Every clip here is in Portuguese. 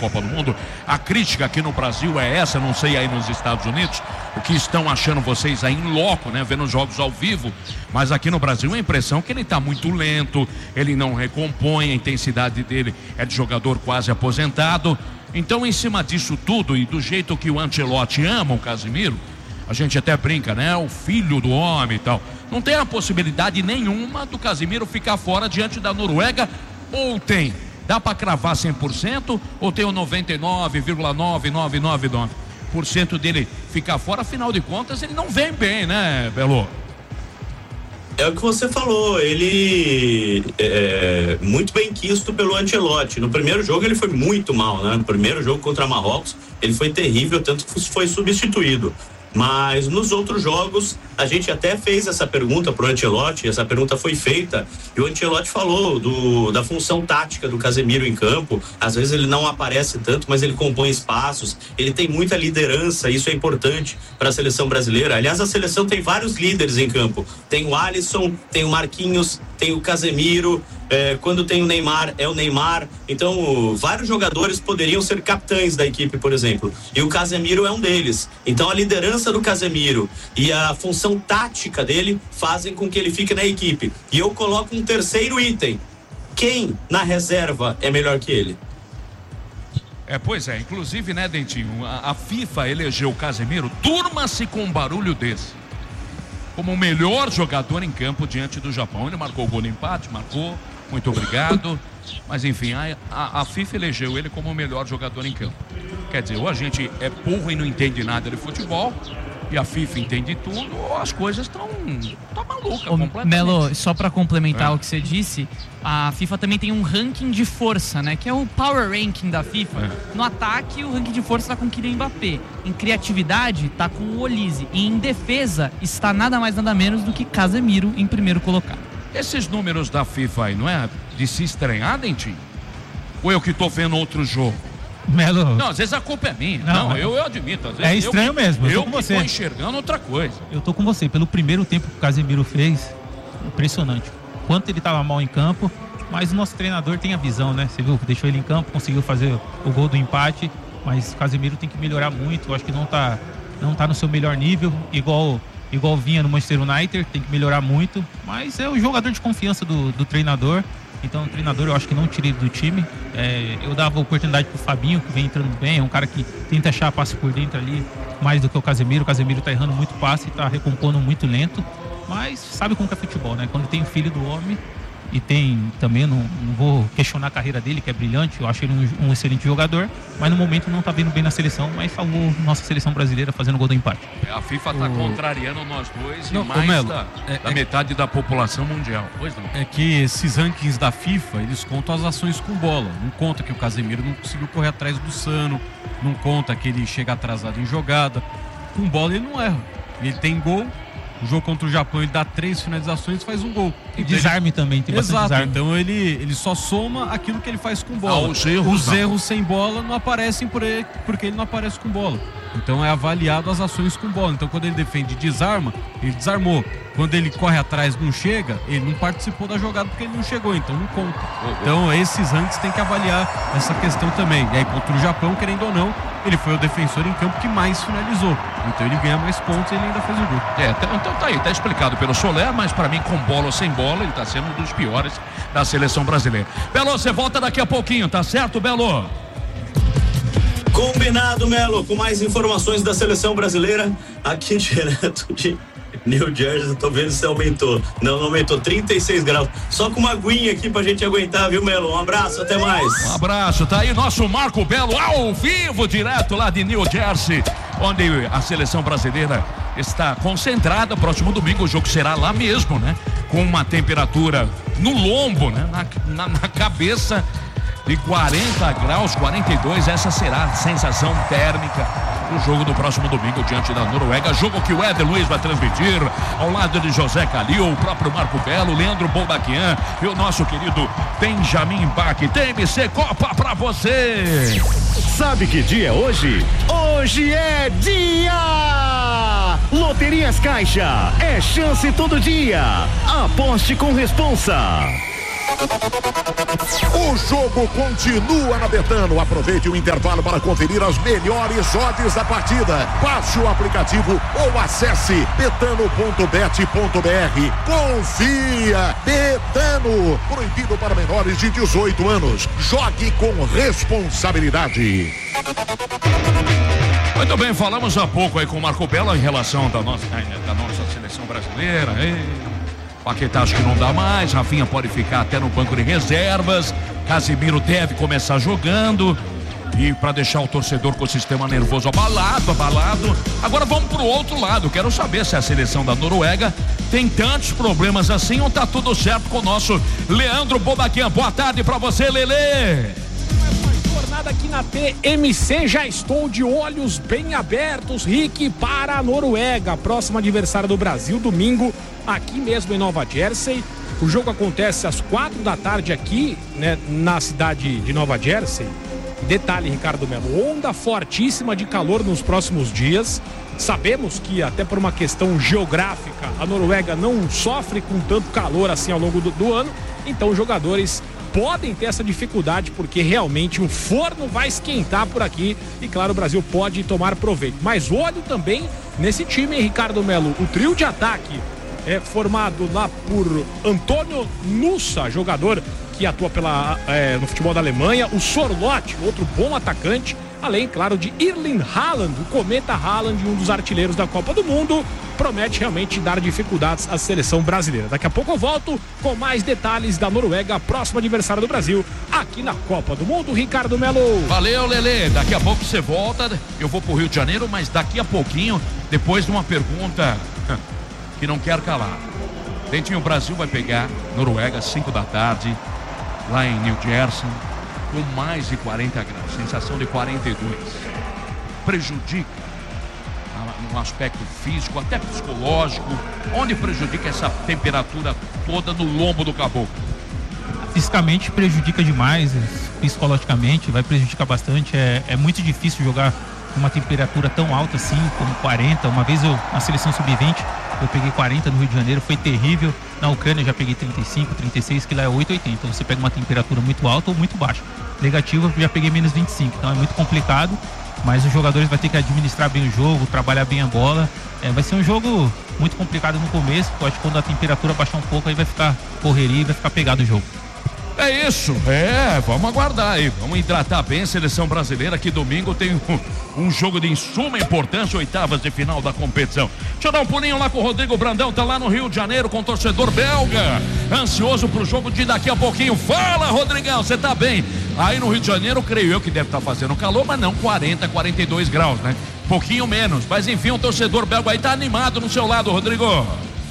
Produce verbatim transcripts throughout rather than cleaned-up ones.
Copa do Mundo. A crítica aqui no Brasil é essa, não sei aí nos Estados Unidos, o que estão achando vocês aí em loco, né? Vendo os jogos ao vivo, mas aqui no Brasil a impressão é que ele tá muito lento, ele não recompõe, a intensidade dele é de jogador quase aposentado. Então, em cima disso tudo e do jeito que o Ancelotti ama o Casemiro, a gente até brinca, né? O filho do homem e tal. Não tem a possibilidade nenhuma do Casemiro ficar fora diante da Noruega, ou tem? Dá para cravar cem por cento ou tem o noventa e nove vírgula nove nove nove nove por cento dele ficar fora? Afinal de contas, ele não vem bem, né, Belo? É o que você falou, ele é muito bem quisto pelo Ancelotti. No primeiro jogo ele foi muito mal, né? No primeiro jogo contra Marrocos ele foi terrível, tanto que foi substituído. Mas nos outros jogos a gente até fez essa pergunta pro Ancelotti, essa pergunta foi feita e o Ancelotti falou do, da função tática do Casemiro em campo. Às vezes ele não aparece tanto, mas ele compõe espaços, ele tem muita liderança, isso é importante para a seleção brasileira. Aliás, a seleção tem vários líderes em campo, tem o Alisson, tem o Marquinhos, tem o Casemiro, é, quando tem o Neymar, é o Neymar. Então, vários jogadores poderiam ser capitães da equipe, por exemplo, e o Casemiro é um deles. Então, a liderança do Casemiro e a função tática dele fazem com que ele fique na equipe. E eu coloco um terceiro item: quem na reserva é melhor que ele? É, pois é, inclusive, né, Dentinho, a, a FIFA elegeu o Casemiro, durma-se com um barulho desse, como o melhor jogador em campo diante do Japão. Ele marcou o gol de empate, marcou, muito obrigado, mas enfim, a, a, a FIFA elegeu ele como o melhor jogador em campo. Quer dizer, ou a gente é burro e não entende nada de futebol, e a FIFA entende tudo, ou as coisas estão tá maluca, Ô, completamente. Melo, só para complementar é. o que você disse, a FIFA também tem um ranking de força, né? Que é o Power Ranking da FIFA. É. No ataque, o ranking de força tá com o Kylian Mbappé. Em criatividade, tá com o Olise. E em defesa, está nada mais nada menos do que Casemiro em primeiro colocado. Esses números da FIFA aí, não é de se estranhar, Dentinho? Ou eu que tô vendo outro jogo? Melo. Não, às vezes a culpa é minha. Não, Não, eu, eu admito. Às vezes é estranho eu, mesmo. Eu, eu tô com você. tô enxergando outra coisa. Eu tô com você. Pelo primeiro tempo que o Casemiro fez, impressionante. Quanto ele tava mal em campo, mas o nosso treinador tem a visão, né? Você viu? Deixou ele em campo, conseguiu fazer o gol do empate, mas o Casemiro tem que melhorar muito. Eu acho que não tá, não tá no seu melhor nível, igual, igual vinha no Manchester United, tem que melhorar muito. Mas é o jogador de confiança do, do treinador. Então o treinador eu acho que não tirei do time. É, eu dava oportunidade pro Fabinho, que vem entrando bem, é um cara que tenta achar passe por dentro ali, mais do que o Casemiro. O Casemiro tá errando muito passe, tá recompondo muito lento, mas sabe como que é futebol, né? Quando tem o filho do homem e tem também, não, não vou questionar a carreira dele, que é brilhante, eu acho ele um, um excelente jogador, mas no momento não tá vindo bem na seleção, mas salvou nossa seleção brasileira fazendo gol do empate. A FIFA tá o... contrariando nós dois não, e mais Melo, da, é, da é... metade da população mundial. Pois não. É que esses rankings da FIFA, eles contam as ações com bola. Não conta que o Casemiro não conseguiu correr atrás do Sano, não conta que ele chega atrasado em jogada. Com bola ele não erra. Ele tem gol. O jogo contra o Japão ele dá três finalizações e faz um gol. E desarme ele... também, tem bastante Exato, desarme. então ele, ele só soma aquilo que ele faz com bola. Ah, os erros, os erros sem bola não aparecem por ele, porque ele não aparece com bola. Então é avaliado as ações com bola. Então quando ele defende e desarma, ele desarmou. Quando ele corre atrás não chega, ele não participou da jogada porque ele não chegou, então não conta. Então esses ranks tem que avaliar essa questão também. E aí contra o Japão, querendo ou não, ele foi o defensor em campo que mais finalizou. Então ele ganha mais pontos e ele ainda fez o gol. É, então tá aí, tá explicado pelo Soler, mas pra mim com bola ou sem bola, ele tá sendo um dos piores da seleção brasileira. Belo, você volta daqui a pouquinho, tá certo, Belo? Combinado, Melo, com mais informações da seleção brasileira, aqui direto de New Jersey. Tô vendo se aumentou. Não, não aumentou, trinta e seis graus. Só com uma aguinha aqui pra gente aguentar, viu, Melo? Um abraço, até mais. Um abraço, tá aí nosso Marco Belo ao vivo, direto lá de New Jersey, onde a seleção brasileira está concentrada. Próximo domingo o jogo será lá mesmo, né? Com uma temperatura no lombo, né? Na, na, na cabeça de quarenta graus, quarenta e dois, essa será a sensação térmica do jogo do próximo domingo diante da Noruega, jogo que o Éder Luiz vai transmitir ao lado de José Calil, o próprio Marco Belo, Leandro Boldaquian e o nosso querido Benjamin Bach. T M C Copa pra você! Sabe que dia é hoje? Hoje é dia! Loterias Caixa, é chance todo dia. Aposte com responsa. O jogo continua na Betano. Aproveite o intervalo para conferir as melhores odds da partida. Baixe o aplicativo ou acesse betano ponto bet ponto br. Confia! Betano. Proibido para menores de dezoito anos. Jogue com responsabilidade. Muito bem, falamos há pouco aí com o Marco Belo em relação da nossa, da nossa seleção brasileira. Ei. Paquetá acho que não dá mais, Rafinha pode ficar até no banco de reservas, Casemiro deve começar jogando, e para deixar o torcedor com o sistema nervoso abalado, abalado. Agora vamos pro outro lado, quero saber se a seleção da Noruega tem tantos problemas assim ou tá tudo certo com o nosso Leandro Bobaquian. Boa tarde para você, Lelê. Jornada aqui na T M C, já estou de olhos bem abertos, Rick, para a Noruega, próximo adversário do Brasil, domingo, aqui mesmo em Nova Jersey. O jogo acontece às quatro da tarde aqui, né, na cidade de Nova Jersey. Detalhe, Ricardo Melo, onda fortíssima de calor nos próximos dias. Sabemos que até por uma questão geográfica, a Noruega não sofre com tanto calor assim ao longo do, do ano, então os jogadores podem ter essa dificuldade, porque realmente o forno vai esquentar por aqui e claro, o Brasil pode tomar proveito. Mas olho também nesse time, Ricardo Melo, o trio de ataque é formado lá por Antônio Nusa, jogador que atua pela, é, no futebol da Alemanha, o Sorloth, outro bom atacante, além, claro, de Erling Haaland, o cometa Haaland, um dos artilheiros da Copa do Mundo, promete realmente dar dificuldades à seleção brasileira. Daqui a pouco eu volto com mais detalhes da Noruega, próximo adversário do Brasil, aqui na Copa do Mundo, Ricardo Melo. Valeu, Lelê, daqui a pouco você volta, eu vou pro Rio de Janeiro, mas daqui a pouquinho, depois de uma pergunta que não quer calar. Dentinho, o Brasil vai pegar Noruega às cinco da tarde, lá em New Jersey, com mais de quarenta graus, sensação de quarenta e dois. Prejudica no aspecto físico, até psicológico, onde prejudica essa temperatura toda no lombo do caboclo? Fisicamente prejudica demais, psicologicamente vai prejudicar bastante. É, é muito difícil jogar uma temperatura tão alta assim, como quarenta. Uma vez eu, na seleção sub vinte, eu peguei quarenta no Rio de Janeiro, foi terrível. Na Ucrânia já peguei trinta e cinco, trinta e seis, que lá é oito, oitenta. Então você pega uma temperatura muito alta ou muito baixa. Negativa, eu já peguei menos vinte e cinco, então é muito complicado. Mas os jogadores vão ter que administrar bem o jogo, trabalhar bem a bola. É, vai ser um jogo muito complicado no começo. Eu acho que quando a temperatura baixar um pouco, aí vai ficar correria e vai ficar pegado o jogo. É isso, é, vamos aguardar aí, vamos hidratar bem a seleção brasileira, que domingo tem um, um jogo de suma importância, oitavas de final da competição. Deixa eu dar um pulinho lá com o Rodrigo Brandão, tá lá no Rio de Janeiro com o torcedor belga, ansioso pro jogo de daqui a pouquinho. Fala, Rodrigão, você tá bem? Aí no Rio de Janeiro, creio eu que deve estar tá fazendo calor, mas não quarenta, quarenta e dois graus, né? Pouquinho menos, mas enfim, o torcedor belga aí tá animado no seu lado, Rodrigo.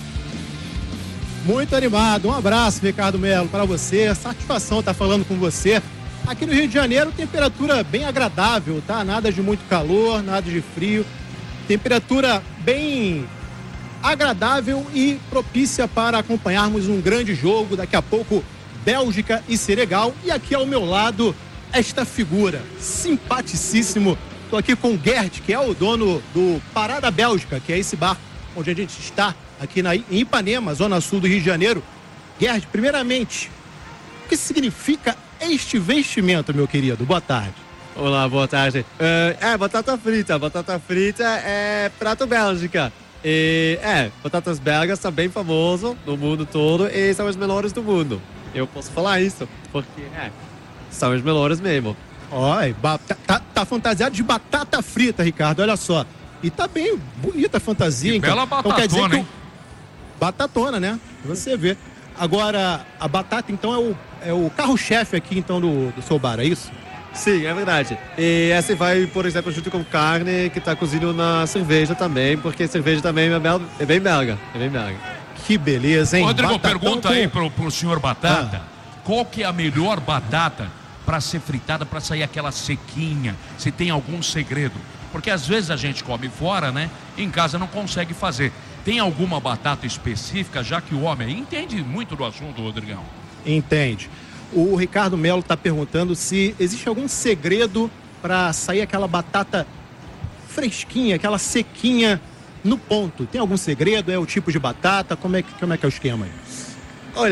Muito animado, um abraço, Ricardo Melo, para você, satisfação estar falando com você. Aqui no Rio de Janeiro, temperatura bem agradável, tá? Nada de muito calor, nada de frio, temperatura bem agradável e propícia para acompanharmos um grande jogo. Daqui a pouco, Bélgica e Senegal. E aqui ao meu lado, esta figura, simpaticíssimo. Estou aqui com o Gerd, que é o dono do Parada Bélgica, que é esse bar onde a gente está aqui na, em Ipanema, zona sul do Rio de Janeiro. Gerd, primeiramente, o que significa este vestimento, meu querido? Boa tarde. Olá, boa tarde. Uh, é, batata frita. Batata frita é prato Bélgica. E, é, batatas belgas são bem famosas no mundo todo e são as melhores do mundo. Eu posso falar isso, porque, é, são as melhores mesmo. Olha, tá, tá, tá fantasiado de batata frita, Ricardo, olha só. E tá bem bonita a fantasia. Que bela batatona, então quer dizer que hein? Batatona, né? Você vê. Agora, a batata, então, é o, é o carro-chefe aqui, então, do, do seu bar, é isso? Sim, é verdade. E essa vai, por exemplo, junto com carne, que tá cozido na cerveja também, porque cerveja também é, bel, é bem belga. É bem belga. Que beleza, hein? Rodrigo, Batatão pergunta com... aí pro, pro senhor Batata, ah. qual que é a melhor batata para ser fritada, para sair aquela sequinha? Se tem algum segredo? Porque às vezes a gente come fora, né? Em casa não consegue fazer. Tem alguma batata específica, já que o homem entende muito do assunto, Rodrigão? Entende. O Ricardo Melo está perguntando se existe algum segredo para sair aquela batata fresquinha, aquela sequinha no ponto. Tem algum segredo? É o tipo de batata? Como é que, como é, que é o esquema aí? Olha,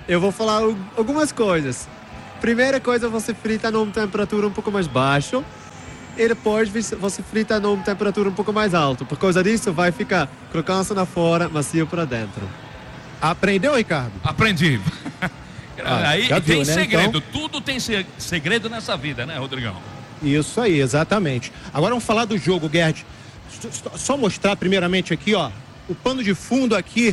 eu vou falar algumas coisas. Primeira coisa, você frita numa temperatura um pouco mais baixa e depois você frita numa temperatura um pouco mais alta. Por causa disso, vai ficar crocância na fora, macio para dentro. Aprendeu, Ricardo? Aprendi. Ah, aí já tem viu, né? segredo, Então- tudo tem se- segredo nessa vida, né, Rodrigão? Isso aí, exatamente. Agora vamos falar do jogo, Gerd. Só- Só mostrar primeiramente aqui, ó. O pano de fundo aqui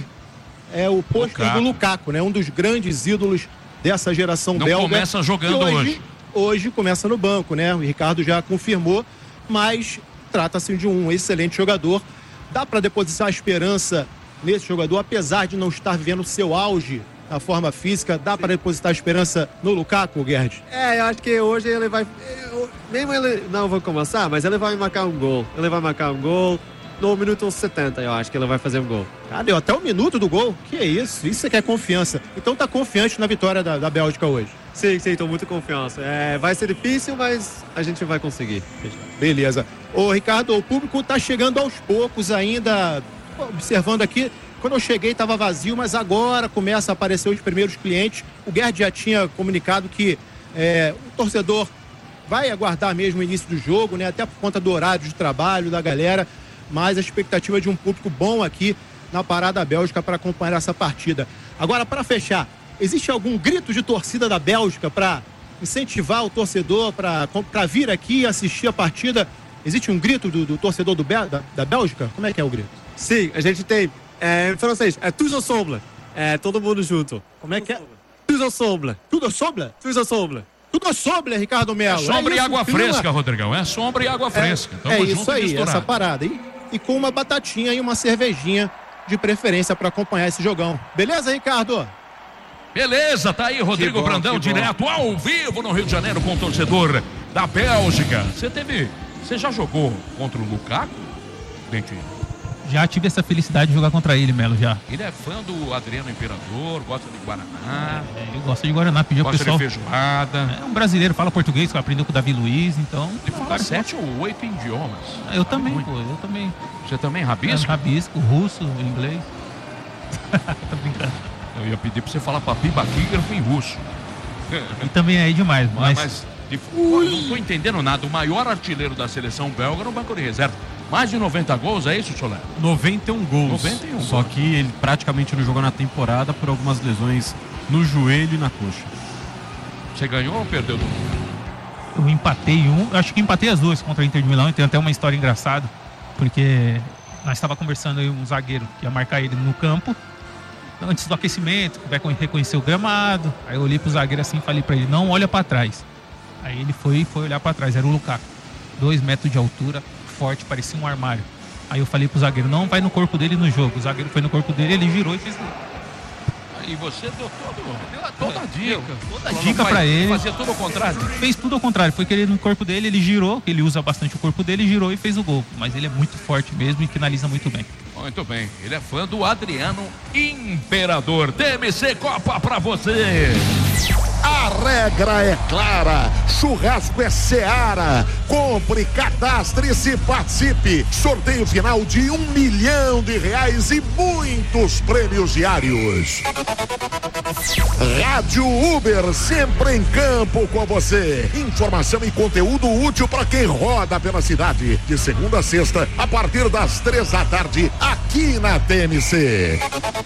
é o pôster Lukaku. do Lukaku, né? Um dos grandes ídolos dessa geração Não belga. começa jogando que hoje. hoje. Hoje começa no banco, né? O Ricardo já confirmou, mas trata-se de um excelente jogador. Dá para depositar esperança nesse jogador, apesar de não estar vivendo o seu auge na forma física. Dá para depositar esperança no Lukaku, Gerd? É, eu acho que hoje ele vai... eu- mesmo ele não vai começar, mas ele vai marcar um gol. Ele vai marcar um gol no minuto setenta, eu acho que ele vai fazer um gol. Ah, deu até o minuto do gol. Que é isso? Isso é que é confiança. Então tá confiante na vitória da, da Bélgica hoje. Sim, sim, tô muito confiante. É, vai ser difícil, mas a gente vai conseguir. Beleza. Ô, Ricardo, o público tá chegando aos poucos ainda. Observando aqui, quando eu cheguei estava vazio, mas agora começa a aparecer os primeiros clientes. O Gerd já tinha comunicado que é, o torcedor vai aguardar mesmo o início do jogo, né? Até por conta do horário de trabalho da galera. Mas a expectativa é de um público bom aqui na Parada Bélgica para acompanhar essa partida. Agora, para fechar, existe algum grito de torcida da Bélgica para incentivar o torcedor para vir aqui e assistir a partida? Existe um grito do, do torcedor do Bé- da, da Bélgica? Como é que é o grito? Sim, a gente tem, é, em francês, é tous ensemble. É todo mundo junto. Como é que é? Tous ensemble. Tudo sombra? Tous ensemble. Tudo sombra, Ricardo É Melo. sombra e isso, água clima. fresca, Rodrigão. É sombra e água fresca. Tamo É junto isso e aí, misturado. essa parada. E, e com uma batatinha e uma cervejinha de preferência para acompanhar esse jogão. Beleza, Ricardo? Beleza, tá aí Rodrigo Que bom, Brandão, que bom. direto ao vivo no Rio de Janeiro com o torcedor da Bélgica. Você teve. Você já jogou contra o Lukaku, Dentinho? Já tive essa felicidade de jogar contra ele, Melo, já. Ele é fã do Adriano Imperador, gosta de Guaraná, É, eu gosto de Guaraná, pedi ao gosta pessoal. de feijoada. É um brasileiro, fala português, que aprendeu com o Davi Luiz, então. Ele fala cara, sete ou oito idiomas. Eu também, Muito. pô, eu também. Você também, É, rabisco? rabisco, russo, inglês. Tô brincando. Eu ia pedir pra você falar papibacígrafo em russo. E também é demais, Mas, mas. mas de, olha, não tô entendendo nada. O maior artilheiro da seleção belga no banco de reserva. Mais de noventa gols, é isso, Solé? noventa e um gols. noventa e um Só gols. que ele praticamente não jogou na temporada por algumas lesões no joelho e na coxa. Você ganhou ou perdeu? Eu empatei um, acho que empatei as duas contra a Inter de Milão, e tem até uma história engraçada, porque nós estava conversando aí um zagueiro que ia marcar ele no campo, antes do aquecimento, que vai reconhecer o gramado. Aí eu olhei pro zagueiro assim e falei pra ele, não olha pra trás. Aí ele foi foi olhar pra trás, era o Lukaku, dois metros de altura, forte, parecia um armário. Aí eu falei pro zagueiro, não vai no corpo dele no jogo. O zagueiro foi no corpo dele, ele girou e fez gol. E você deu todo, deu toda a dica. Toda a dica pra ele. Fazia tudo ao contrário. Fez tudo ao contrário, foi querer no corpo dele, ele girou, ele usa bastante o corpo dele, girou e fez o gol. Mas ele é muito forte mesmo e finaliza muito bem. Muito bem, ele é fã do Adriano Imperador. T M C Copa pra você. A regra é clara, churrasco é Seara. Compre, cadastre-se e participe. Sorteio final de um milhão de reais e muitos prêmios diários. Rádio Uber, sempre em campo com você. Informação e conteúdo útil para quem roda pela cidade. De segunda a sexta, a partir das três da tarde, aqui na T M C.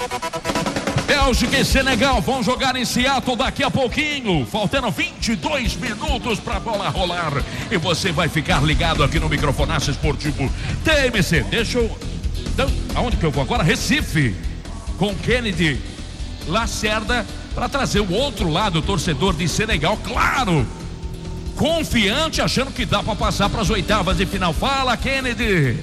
Bélgica e Senegal vão jogar em Seattle daqui a pouquinho. Faltando vinte e dois minutos para a bola rolar. E você vai ficar ligado aqui no Microfonaço Esportivo T M C. Deixa eu... Então, aonde que eu vou agora? Recife. Com Kennedy Lacerda para trazer o outro lado, o torcedor de Senegal. Claro! Confiante, achando que dá para passar para as oitavas de final. Fala, Kennedy!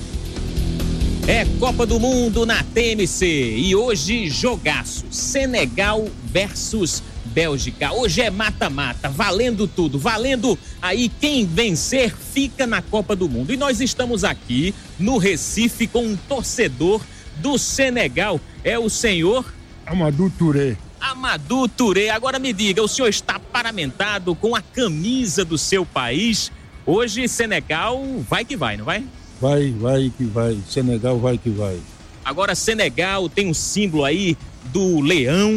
É Copa do Mundo na T M C e hoje jogaço, Senegal versus Bélgica. Hoje é mata-mata, valendo tudo, valendo aí quem vencer fica na Copa do Mundo. E nós estamos aqui no Recife com um torcedor do Senegal, é o senhor Amadou Touré. Amadou Touré. Agora me diga, o senhor está paramentado com a camisa do seu país. Hoje Senegal vai que vai, não vai? Vai, vai que vai. Senegal vai que vai. Agora Senegal tem um símbolo aí do leão,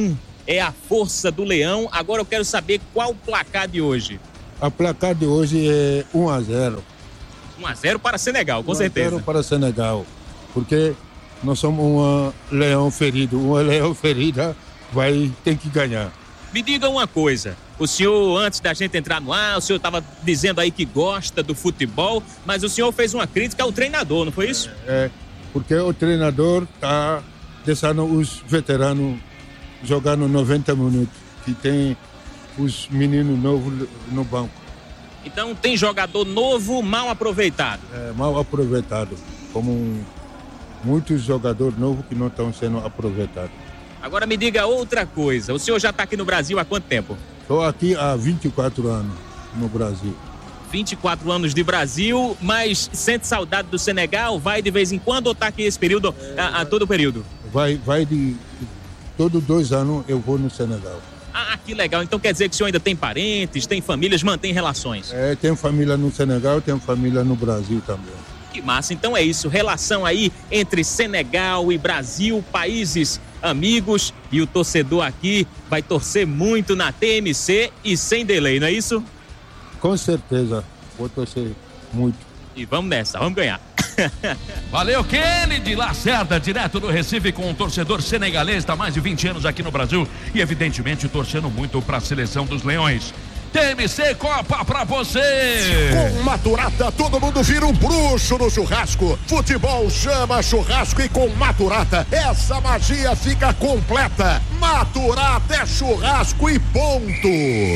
é a força do Leão. Agora eu quero saber qual o placar de hoje. A placar de hoje é um a zero. um a zero para Senegal, com um certeza. um a zero para Senegal, porque nós somos um leão ferido. Um leão ferida vai ter que ganhar. Me diga uma coisa, o senhor, antes da gente entrar no ar, o senhor estava dizendo aí que gosta do futebol, mas o senhor fez uma crítica ao treinador, não foi isso? É, porque o treinador está deixando os veteranos jogando noventa minutos, que tem os meninos novos no banco. Então tem jogador novo mal aproveitado. É, mal aproveitado, como um, muitos jogadores novos que não estão sendo aproveitados. Agora me diga outra coisa, o senhor já está aqui no Brasil há quanto tempo? Estou aqui há vinte e quatro anos no Brasil. vinte e quatro anos de Brasil, mas sente saudade do Senegal? Vai de vez em quando ou está aqui esse período, a, a todo o período? Vai, vai de... Todos dois anos eu vou no Senegal. Ah, que legal. Então quer dizer que o senhor ainda tem parentes, tem famílias, mantém relações? É, tenho família no Senegal, tenho família no Brasil também. Que massa. Então é isso, relação aí entre Senegal e Brasil, países amigos, e o torcedor aqui vai torcer muito na T M C e sem delay, não é isso? Com certeza, vou torcer muito. E vamos nessa, vamos ganhar. Valeu, Kennedy Lacerda, direto do Recife, com um torcedor senegalês, está há mais de vinte anos aqui no Brasil e evidentemente torcendo muito para a seleção dos Leões. T M C Copa pra você! Com Maturata, todo mundo vira um bruxo no churrasco. Futebol chama churrasco e com Maturata, essa magia fica completa. Maturata é churrasco e ponto!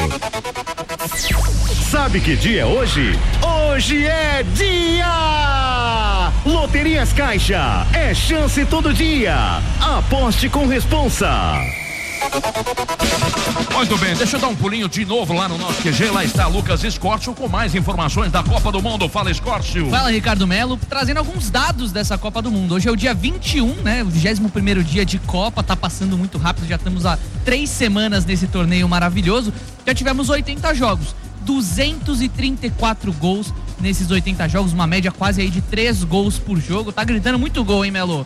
Sabe que dia é hoje? Hoje é dia! Loterias Caixa, é chance todo dia. Aposte com responsa. Muito bem, deixa eu dar um pulinho de novo lá no nosso Q G. Lá está Lucas Escórcio com mais informações da Copa do Mundo. Fala, Escórcio. Fala, Ricardo Melo, trazendo alguns dados dessa Copa do Mundo. Hoje é o dia vinte e um, né? O vigésimo primeiro dia de Copa, tá passando muito rápido. Já estamos há três semanas nesse torneio maravilhoso. Já tivemos oitenta jogos, duzentos e trinta e quatro gols nesses oitenta jogos, uma média quase aí de três gols por jogo. Tá gritando muito gol, hein, Melo?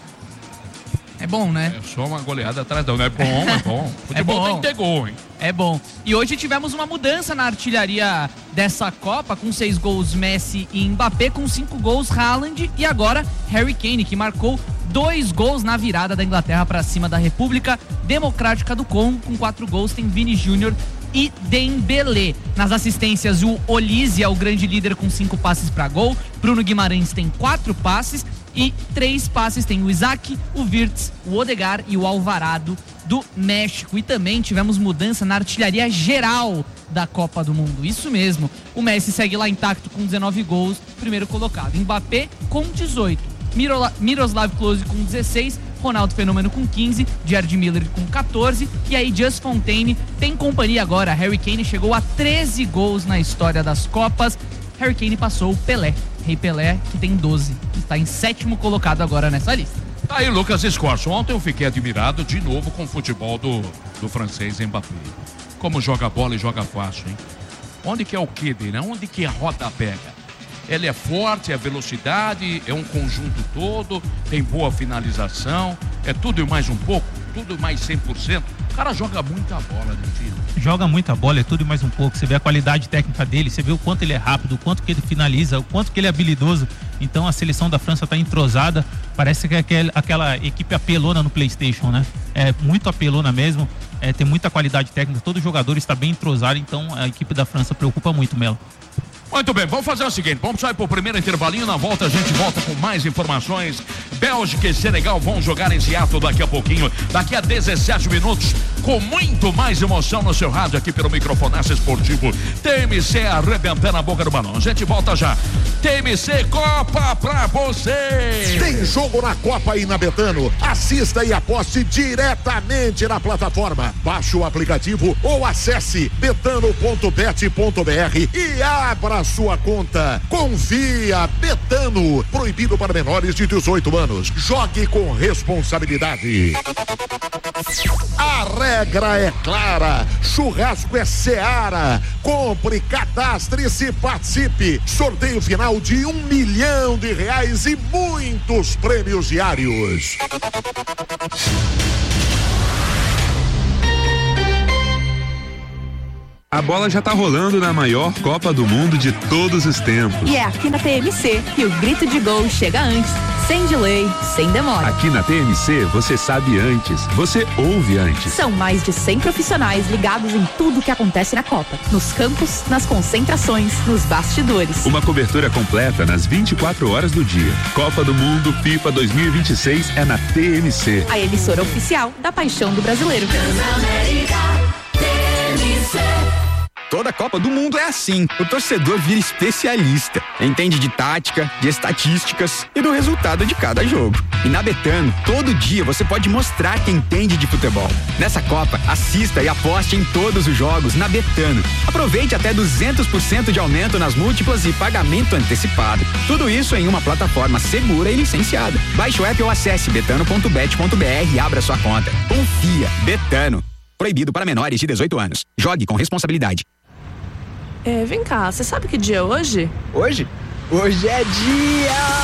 É bom, né? É só uma goleada atrás, não é bom, é bom. Futebol é bom. Tem que ter gol, hein? É bom. E hoje tivemos uma mudança na artilharia dessa Copa, com seis gols Messi e Mbappé, com cinco gols Haaland e agora Harry Kane, que marcou dois gols na virada da Inglaterra para cima da República Democrática do Congo. Com quatro gols tem Vini Júnior e Dembélé. Nas assistências, o Olise é o grande líder com cinco passes para gol. Bruno Guimarães tem quatro passes e três passes tem o Isaac, o Wirtz, o Odegaard e o Alvarado do México. E também tivemos mudança na artilharia geral da Copa do Mundo. Isso mesmo. O Messi segue lá intacto com dezenove gols, primeiro colocado. Mbappé com dezoito. Mirola, Miroslav Klose com dezesseis. Ronaldo Fenômeno com quinze, Gerd Miller com quatorze, e aí Just Fontaine tem companhia agora. Harry Kane chegou a treze gols na história das Copas. Harry Kane passou o Pelé, Rei Pelé, que tem doze, está em sétimo colocado agora nessa lista. Tá aí Lucas Escorço. Ontem eu fiquei admirado de novo com o futebol do, do francês Mbappé. Como joga bola e joga fácil, hein? Onde que é o quê dele? Onde que a roda pega? Ele é forte, é velocidade, é um conjunto todo, tem boa finalização, é tudo e mais um pouco, tudo e mais cem por cento. O cara joga muita bola, né, tio? Joga muita bola, é tudo e mais um pouco. Você vê a qualidade técnica dele, você vê o quanto ele é rápido, o quanto que ele finaliza, o quanto que ele é habilidoso. Então a seleção da França está entrosada, parece que é aquela, aquela equipe apelona no PlayStation, né? É muito apelona mesmo, é, tem muita qualidade técnica, todo jogador está bem entrosado, então a equipe da França preocupa muito, Melo. Muito bem, vamos fazer o seguinte, vamos sair para o primeiro intervalinho, na volta a gente volta com mais informações. Bélgica e Senegal vão jogar em Seattle daqui a pouquinho, daqui a dezessete minutos, com muito mais emoção no seu rádio aqui pelo Microfonaço Esportivo. T M C arrebentando a boca do balão, a gente volta já. T M C Copa pra você! Tem jogo na Copa aí na Betano, assista e aposte diretamente na plataforma. Baixe o aplicativo ou acesse betano ponto bet ponto br e abra sua conta. Confia, Betano. Proibido para menores de dezoito anos. Jogue com responsabilidade. A regra é clara. Churrasco é Seara. Compre, cadastre-se, participe. Sorteio final de um milhão de reais e muitos prêmios diários. A bola já tá rolando na maior Copa do Mundo de todos os tempos. E é aqui na T M C que o grito de gol chega antes, sem delay, sem demora. Aqui na T M C você sabe antes, você ouve antes. São mais de cem profissionais ligados em tudo que acontece na Copa. Nos campos, nas concentrações, nos bastidores. Uma cobertura completa nas vinte e quatro horas do dia. Copa do Mundo FIFA dois mil e vinte e seis é na T M C. A emissora oficial da paixão do brasileiro. Toda Copa do Mundo é assim. O torcedor vira especialista. Entende de tática, de estatísticas e do resultado de cada jogo. E na Betano, todo dia você pode mostrar que entende de futebol. Nessa Copa, assista e aposte em todos os jogos na Betano. Aproveite até duzentos por cento de aumento nas múltiplas e pagamento antecipado. Tudo isso em uma plataforma segura e licenciada. Baixe o app ou acesse betano ponto bet ponto br e abra sua conta. Confia. Betano. Proibido para menores de dezoito anos. Jogue com responsabilidade. É, vem cá, você sabe que dia é hoje? Hoje? Hoje é dia